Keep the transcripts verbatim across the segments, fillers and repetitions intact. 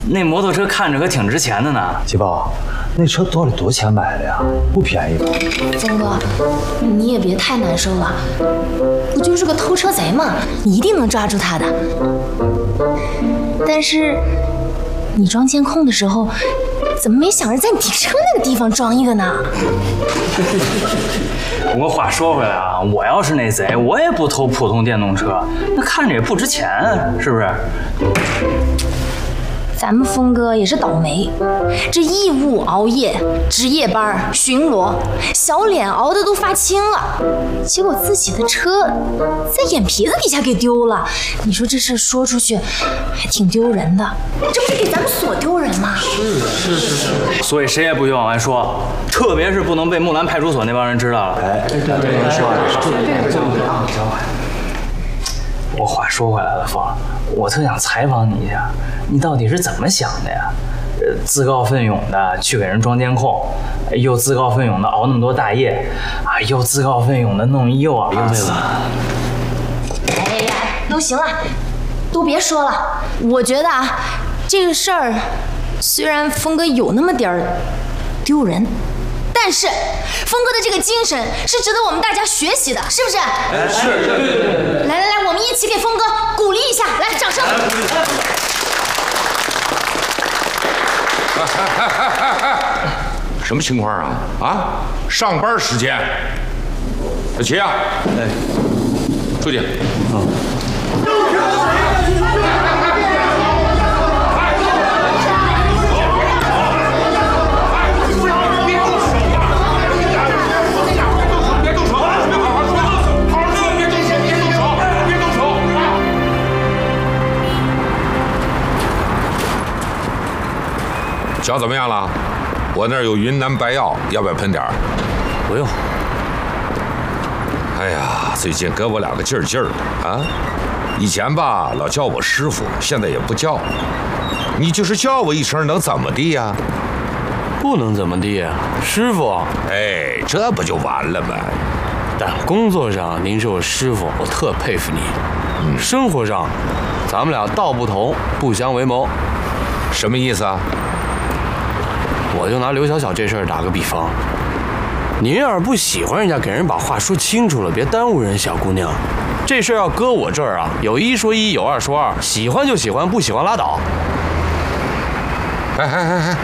那摩托车看着可挺值钱的呢。 季豹，那车多少多钱买的呀？不便宜吧？ 峰哥，你也别太难受了，不就是个偷车贼吗？你一定能抓住他的。但是你装监控的时候，怎么没想着在你停车那个地方装一个呢？ 不过话说回来啊，我要是那贼，我也不偷普通电动车，那看着也不值钱，是不是？ 咱们峰哥也是倒霉，这义务熬夜、值夜班、巡逻，小脸熬得都发青了，结果自己的车在眼皮子底下给丢了。你说这事说出去还挺丢人的，这不是给咱们所丢人吗？ 是是是是。所以谁也不许往外说，特别是不能被木兰派出所那帮人知道了。哎，对对对，说对对对啊，我话说回来了，凤，我特想采访你一下，你到底是怎么想的呀？呃，自告奋勇的去给人装监控，又自告奋勇的熬那么多大夜，啊，又自告奋勇的弄一幼儿子。 哎呀，都行了，都别说了。我觉得啊，这个事儿虽然峰哥有那么点儿丢人，但是峰哥的这个精神是值得我们大家学习的，是不是？ 哎，是，对对对。 来来来，我们一起给峰哥鼓励一下，来，掌声！ 什么情况啊？啊，上班时间。小齐啊，哎，出去。嗯。脚怎么样了？我那儿有云南白药，要不要喷点儿？ 不用。 哎呀，最近跟我俩个劲儿劲儿的啊！以前吧老叫我师傅，现在也不叫。你就是叫我一声，能怎么地呀？ 不能怎么地，师傅。 哎，这不就完了吗？ 但工作上您是我师傅，我特佩服你。嗯，生活上，咱们俩道不同，不相为谋。 什么意思啊？ 我就拿刘小小这事儿打个比方，您要是不喜欢人家，给人把话说清楚了，别耽误人小姑娘。这事儿要搁我这儿啊，有一说一，有二说二，喜欢就喜欢，不喜欢拉倒。 哎哎哎哎，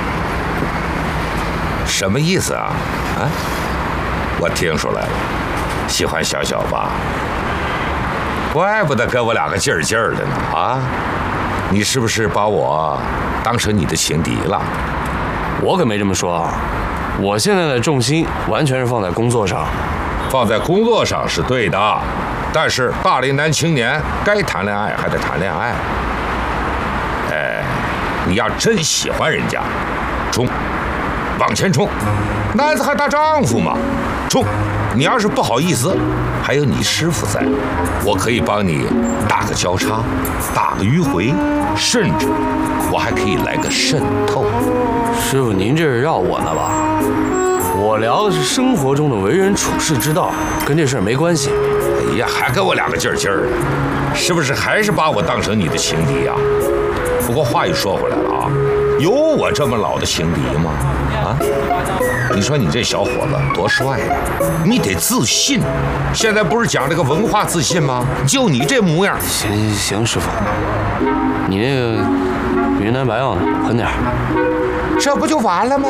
什么意思啊？啊，我听出来了，喜欢小小吧？怪不得跟我俩个劲儿劲儿的呢啊！你是不是把我当成你的情敌了？ 我可没这么说啊，我现在的重心完全是放在工作上。 放在工作上是对的，但是大龄男青年该谈恋爱还得谈恋爱。哎，你要真喜欢人家，冲，往前冲，男子汉大丈夫嘛，冲！你要是不好意思，还有你师傅在，我可以帮你打个交叉，打个迂回，甚至我还可以来个渗透。 师傅，您这是绕我呢吧？我聊的是生活中的为人处事之道，跟这事儿没关系。 哎呀，还跟我两个劲儿劲儿的，是不是还是把我当成你的情敌呀？不过话又说回来了啊，有我这么老的情敌吗？啊，你说你这小伙子多帅呀！你得自信。现在不是讲这个文化自信吗？就你这模样。 行行行，师傅，你那个云南白药呢？喷点儿。 这不就完了吗？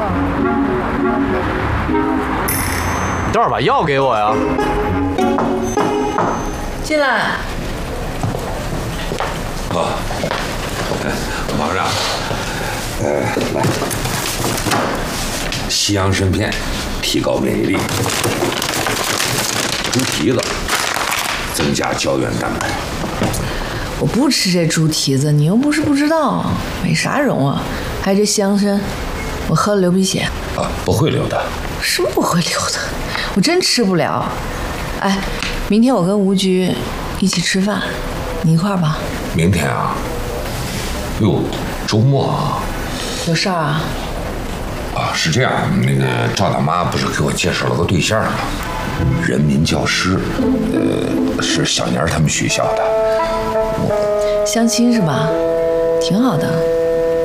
待会儿把药给我呀。 进来。 啊，王上，呃，来，西洋参片，提高免疫力；猪蹄子，增加胶原蛋白。 我不吃这猪蹄子，你又不是不知道，没啥用啊。还有这西洋参，我喝了流鼻血。 啊，不会流的。 什么不会流的？我真吃不了。哎，明天我跟吴局一起吃饭，你一块儿吧。 明天啊？哟，周末啊？ 有事儿啊？ 啊，是这样，那个赵大妈不是给我介绍了个对象吗？人民教师，呃，是小年他们学校的。 相亲是吧？挺好的。